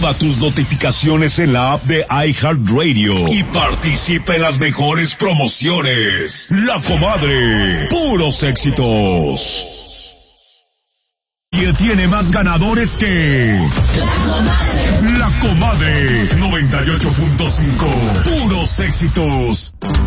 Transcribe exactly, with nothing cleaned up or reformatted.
Activa tus notificaciones en la app de iHeartRadio y participa en las mejores promociones. La Comadre, puros éxitos. Y tiene más ganadores que La Comadre. La Comadre, noventa y ocho punto cinco, puros éxitos.